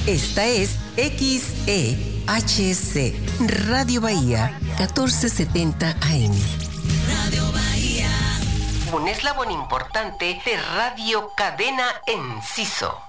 Esta es XEHC, Radio Bahía, 1470 AM. Radio Bahía. Un eslabón importante de Radio Cadena Enciso.